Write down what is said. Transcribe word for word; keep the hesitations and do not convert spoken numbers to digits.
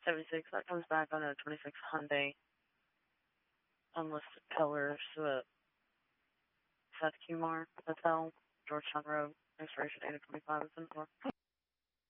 seventy-six, that comes back on a twenty-six Hyundai unlisted colors, uh, Seth Kumar Patel, Georgetown Road, expiration eight of twenty-five, and four.